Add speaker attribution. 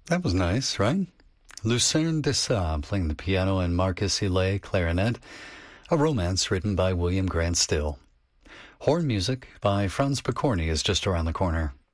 Speaker 1: That was nice, right? Lucerne de Sable playing the piano and Marcus Hillet clarinet. A romance written by William Grant Still. Horn music by Franz Picorni is just around the corner.